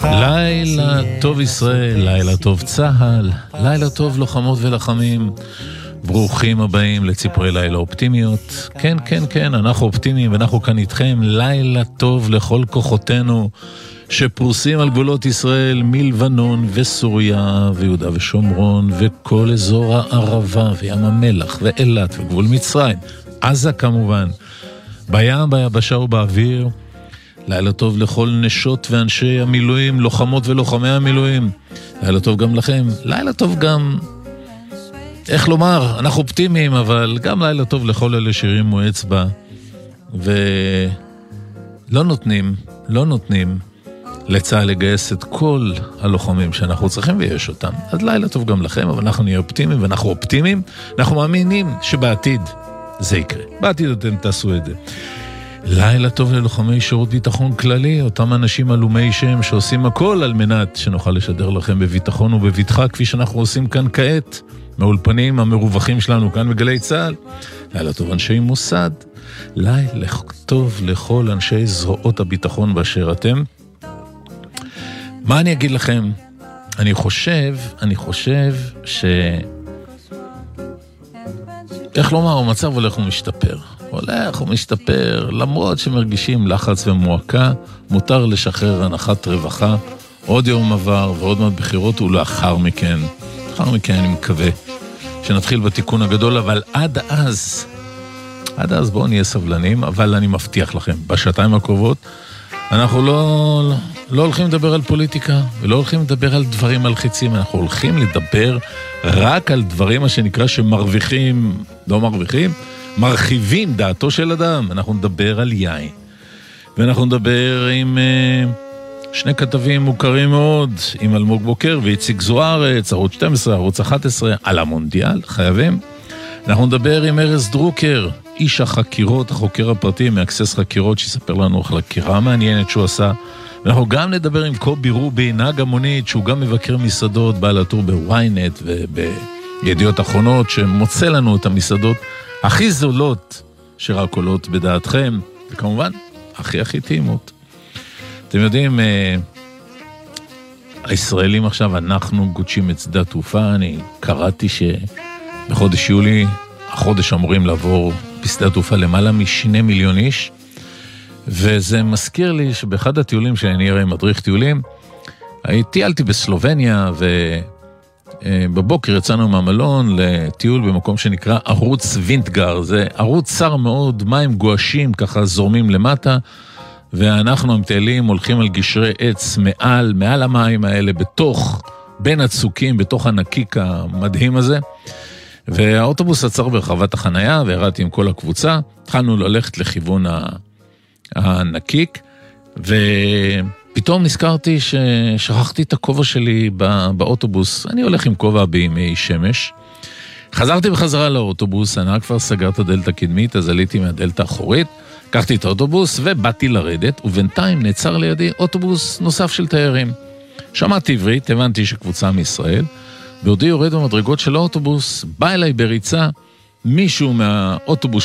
לילה טוב ישראל, לילה טוב צהל, לילה טוב לוחמות ולחמים. ברוכים הבאים לציפורי לילה אופטימיות. כן, כן, כן, אנחנו אופטימיים ואנחנו כאן איתכם. לילה טוב לכל כוחותינו שפרוסים על גבולות ישראל, מלבנון וסוריה ויהודה ושומרון וכל אזור הערבה וים המלח ואילת וגבול מצרים, עזה כמובן, בים, ביבשה ובאוויר. לילה טוב לכל נשות ואנשי המילואים, לוחמות ולוחמי המילואים. לילה טוב גם לכם. לילה טוב גם, איך לומר, אנחנו אופטימיים, אבל גם לילה טוב לכל אלה שהרימו אצבע ולא נותנים לצה"ל לגייס את כל הלוחמים שאנחנו צריכים ויש אותם. אז לילה טוב גם לכם, אבל אנחנו נהיה אופטימיים ואנחנו אופטימיים. אנחנו מאמינים שבעתיד זה יקרה. בעתיד אתם תעשו את זה. לילה טוב ללוחמי שירות ביטחון כללי, אותם אנשים אלומי שם שעושים הכל על מנת שנוכל לשדר לכם בביטחון ובביטחה, כפי שאנחנו עושים כאן כעת, מהאולפנים המרווחים שלנו כאן בגלי צה"ל. לילה טוב אנשי מוסד, לילה טוב לכל אנשי זרועות הביטחון באשר אתם. מה אני אגיד לכם? אני חושב איך לומר, המצב הולך ומשתפר, למרות שמרגישים לחץ ומועקה, מותר לשחרר הנחת רווחה, עוד יום עבר ועוד מעט בחירות, ולאחר מכן אני מקווה שנתחיל בתיקון הגדול, אבל עד אז בואו נהיה סבלנים, אבל אני מבטיח לכם, בשעתיים הקרובות, אנחנו לא הולכים לדבר על פוליטיקה, ולא הולכים לדבר על דברים מלחיצים, אנחנו הולכים לדבר רק על דברים מה שנקרא מרחיבים דעתו של אדם. אנחנו נדבר על יין, ואנחנו נדבר עם שני כתבים מוכרים מאוד, עם אלמוג בוקר ואיציק זוארץ, ערוץ 12, ערוץ 11, על המונדיאל, חייבים. אנחנו נדבר עם ארז דרוקר, איש החקירות, החוקר הפרטי מאקסס חקירות, שיספר לנו חקירה מעניינת שהוא עשה. ואנחנו גם נדבר עם קובי רובי, נהג המונית, שהוא גם מבקר מסעדות, בעל הטור בוויינט ובידיעות אחרונות, שמוצא לנו את המסעדות הכי זולות שרק עולות בדעתכם, וכמובן, הכי טעימות. אתם יודעים, הישראלים עכשיו, אנחנו גודשים את שדה התעופה. אני קראתי שבחודש יולי, החודש אמורים לעבור בשדה התעופה למעלה מ2 מיליון איש, וזה מזכיר לי שבאחד הטיולים שאני הרי מדריך טיולים, טיילתי בסלובניה, ובבוקר יצאנו מהמלון לטיול במקום שנקרא ערוץ וינטגר. זה ערוץ צר מאוד, מים גואשים ככה זורמים למטה, ואנחנו המטיילים הולכים על גשרי עץ מעל המים האלה, בין הצוקים, בתוך הנקיק המדהים הזה. והאוטובוס עצר ברחבת החנייה, והראיתי עם כל הקבוצה, התחלנו ללכת לכיוון הנקיק, ופתאום נזכרתי ששכחתי את הכובע שלי באוטובוס. אני הולך עם כובע בימי שמש. חזרתי בחזרה לאוטובוס, הנהג כבר סגר את הדלת הקדמית, אז עליתי מהדלת האחורית, לקחתי את האוטובוס ובאתי לרדת, ובינתיים נעצר לידי אוטובוס נוסף של תיירים. שמעתי עברית, הבנתי שקבוצה מישראל, בעודי יורד במדרגות של האוטובוס, בא אליי בריצה מישהו מהאוטובוס